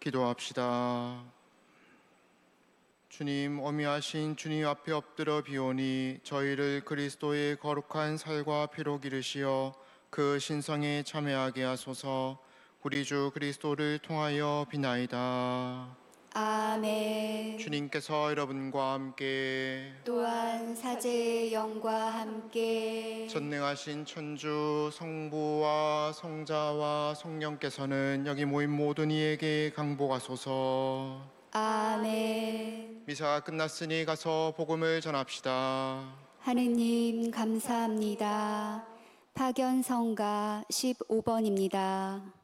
기도합시다. 주님, 어미하신 주님 앞에 엎드려 비오니 저희를 그리스도의 거룩한 살과 피로 기르시어 그 신성에 참여하게 하소서. 우리 주 그리스도를 통하여 비나이다. 아멘. 주님께서 여러분과 함께 또한 사제의 영과 함께 전능하신 천주 성부와 성자와 성령께서는 여기 모인 모든 이에게 강복하소서. 아멘. 미사가 끝났으니 가서 복음을 전합시다. 하느님 감사합니다. 파견성가 15번입니다.